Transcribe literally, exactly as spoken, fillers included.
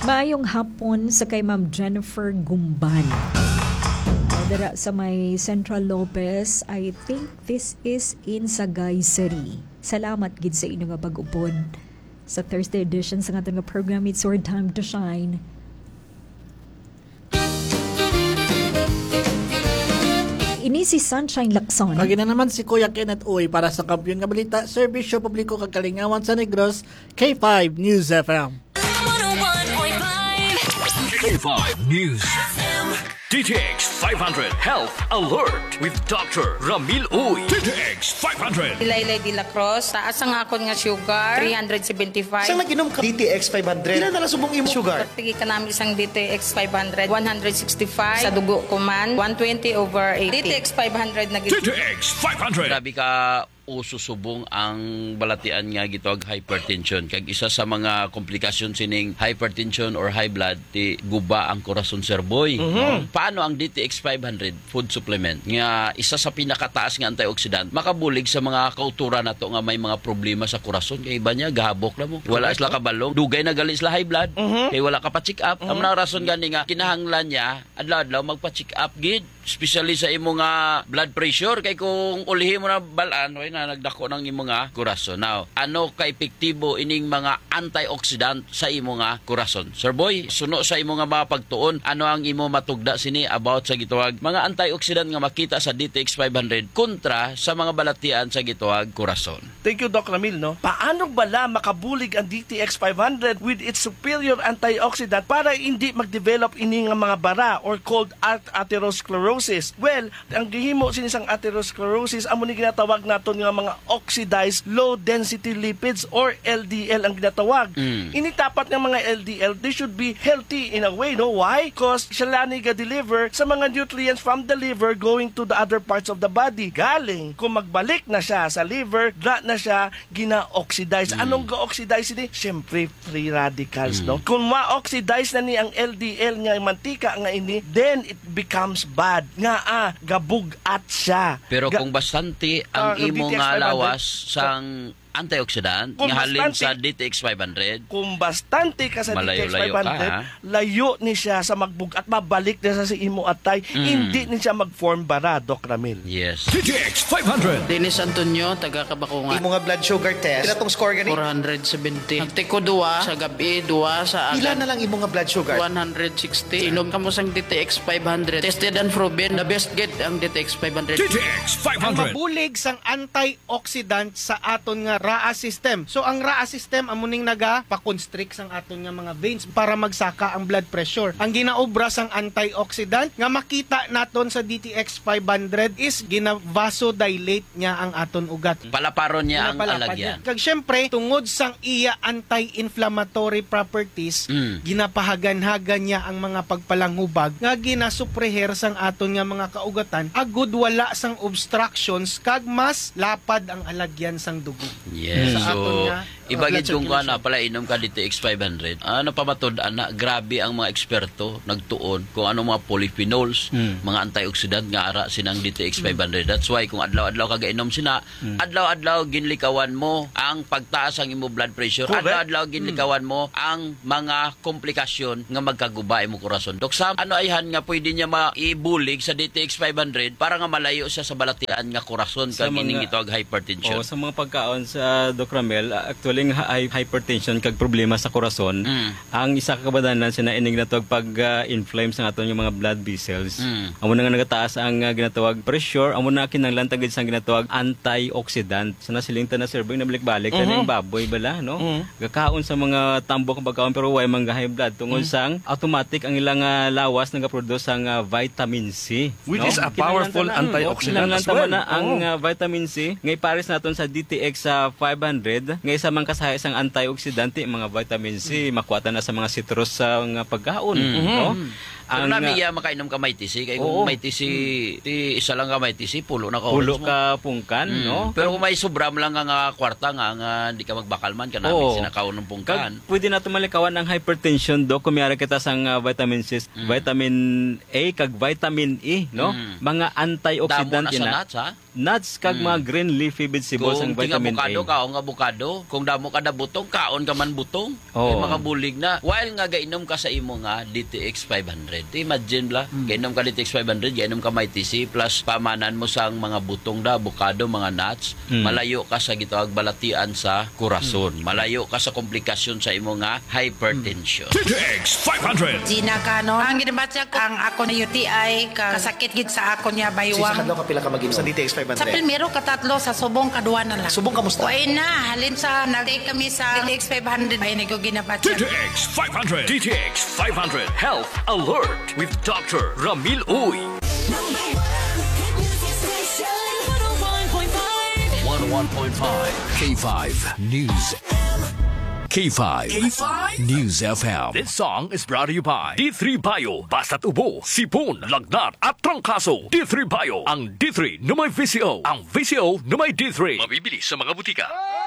Maayong hapon sa kay Ma'am Jennifer Gumban. Dara sa may Central Lopez, I think this is in Sagay City. Salamat gid sa inyo nga pag-upod sa Thursday edition sa ating program It's Your Time to Shine. Ini si Sunshine Lacson. Pagi na naman si Kuya Kenneth Uy para sa Kampiyon nga Balita, Serbisyo Publiko kag Kalingawan sa Negros, K five News F M. K five News F M. D T X five hundred Health Alert with Doctor Ramil Uy. D T X five hundred. Laylay de la Cruz, taas ang akon nga sugar, three seventy-five. Saan nag-inom ka? D T X five hundred. Ilan na nasubong imo sugar? Pagtigi ka namin isang D T X five hundred, one sixty-five. Sa dugo ko man, one twenty over eighty. D T X five hundred na D T X five hundred. Grabe ka ususubong ang balatian nga gitawag hypertension. Kag isa sa mga komplikasyon sining hypertension or high blood, ti guba ang korason serboy. Mm-hmm. Paano ang D T X five hundred food supplement nga isa sa pinakataas nga antioxidant makabulig sa mga kauturan nato nga may mga problema sa korason kay iba niya gahabok na mo. Wala sila kabalong, dugay na gali sila high blood, mm-hmm. kay wala ka pa check up. Mm-hmm. Ang mga rason gani nga kinahanglan niya adlaw-adlaw magpa check up gid, especially sa imo nga blood pressure kay kung ulihi mo na balaan way na nagdako ng imo nga korason. Now, ano ka epektibo ining mga antioxidant sa imo nga korason? Sir Boy, suno sa imo nga mga pagtuon, ano ang imo matugda sini about sa gituwag mga antioxidant nga makita sa D T X five hundred kontra sa mga balatian sa gituwag korason? Thank you, Doc Ramil. No? Paano bala makabulig ang D T X five hundred with its superior antioxidant para hindi mag-develop ini nga mga bara or called atherosclerosis? Well, ang gihimo sinisang atherosclerosis amo ni ginatawag naton nga mga oxidized low density lipids or L D L ang ginatawag. Mm. Initapat ng mga L D L, they should be healthy in a way, no? Why? Because sila ni ga-deliver sa mga nutrients from the liver going to the other parts of the body. Galing, kung magbalik na siya sa liver, da na siya gina-oxidize. Mm. Anong ga-oxidize ni? Siyempre, free radicals, mm. no? Kung ma-oxidize na ni ang L D L nga mantika nga ini, then it becomes bad. Nga ah, gabugat siya. Pero Ga- kung bastante ang uh, imo nga lawas sang antioxidant kung nga halin bastante, sa D T X five hundred, kung bastante ka sa D T X five hundred, ka, layo ni siya sa magbug at mabalik na sa si imo atay, mm. hindi ni siya mag-form bara, Doc Ramil. Yes. D T X five hundred. Dennis Antonio, taga Kabakungan. Imo nga blood sugar test, pila tong score gani? four seventy. Nagtiko duwa sa gabi, duwa sa pila agad. na lang imo nga blood sugar? one sixty. Inom ka mo sang D T X five hundred. Tested and proven, the best get ang D T X five hundred. D T X five Ang hundred. mabulig sang antioxidant sa aton nga R A A system. So ang R A A system amuning naga pa-constrict sang aton nga mga veins para magsaka ang blood pressure. Ang ginaobra sang antioxidant nga makita naton sa D T X five hundred is gina-vasodilate niya ang aton ugat. Palaparon niya ang Pinapalapad alagyan. niya. Kag syempre tungod sang iya anti-inflammatory properties, Mm. ginapahagan-hagan niya ang mga pagpalanghubag nga ginasupreher sang aton nga mga kaugatan agud wala sang obstructions kag mas lapad ang alagyan sang dugo. Yes. Sa aton So, nga, iba uh, gid kung blood kana pala inom ka D T X five hundred. Ano pa matod ana, grabe ang mga eksperto nagtuon kung ano mga polyphenols, mm. mga antioxidant nga ara sinang D T X five hundred. That's why kung adlaw-adlaw ka gainom sina, mm. adlaw-adlaw ginlikawan mo ang pagtaas ang imo blood pressure. Correct. Adlaw-adlaw ginlikawan mm. mo ang mga komplikasyon nga magkaguba imo korason. Dok sa ano ayhan nga pwede niya maibulig sa D T X five hundred para nga malayo siya sa balatian nga korason kag ining gitawag hypertension. Oh, sa mga pagkaon sa Doc Ramel, actually nga hy- hypertension kag problema sa korason, mm. ang isa ka kabadanan sina ining natawag pag uh, inflame sa aton yung mga blood vessels. Mm. Amo na nga nagataas ang uh, ginatawag pressure, amo na kinahanglan tagid sang ginatawag antioxidant. Sa nasilingtan na serbo na balik-balik uh-huh. kaning baboy bala, no? Uh-huh. Gakaon sa mga tambok nga pagkaon pero way man high blood tungod uh-huh. sang automatic ang ilang uh, lawas nagaproduce sang uh, vitamin C. Which no? is a powerful na, antioxidant no? as well. Na ang uh, vitamin C ngay pares naton sa D T X uh, five hundred ngay sa mga kasahay sang antioxidant mga vitamin C mm. makuha na sa mga citrus sa mga pagkaon mm-hmm. no Pero Ang, nami uh, iya makainom ka may tisi. Kaya Oo. kung may tisi, ti, isa lang ka may tisi, pulo na ka pulo oras mo. ka pungkan, Mm. no? Pero kung may sobram lang nga nga kwarta nga, nga hindi ka magbakalman ka namin Oo. sinakaw ng pungkan. Kag, pwede na tumalikawan ng hypertension do kumiyara kita sang uh, vitamin C, vitamin A kag vitamin E, no? Mm. Mga Damo antioxidant na sa yun na. nuts, ha? Nuts kag mga green leafy vegetables ang Kung ting vitamin abukado, A. kaon nga abukado. Kung damo ka na butong, kaon ka man butong. Oo. May mga bulig na. While nga gainom ka sa imo nga D T X five hundred. Imagine bla, gainom ka D T X five hundred, gainom ka may T C plus pamanan mo sang mga butong da, abukado, mga nuts. Mm. Malayo ka sa gitawag balatian sa kurason. Malayo ka sa komplikasyon sa imo nga hypertension. D T X five hundred. Gina Cano. Ang ginabatya ko, ang ako na U T I, ka, kasakit gid sa ako niya baywang. Sa kapila ka mag-inom? Sa D T X five hundred? Sa primero, katatlo, sa subong, kaduwa na lang. Subong kamusta? Uy na, halin sa, nag-take kami sa D T X five hundred. Ay, D nag ginabatya. T X five hundred. D T X five hundred Health Alert with Doctor Ramil Uy. one oh one point five K five News. K five. K five News F M. This song is brought to you by D three Bio. Basta't ubo, sipon, lagnat at trangkaso. D three Bio. Ang D three na may V C O. Ang V C O na may D three. Mabibili sa mga butika.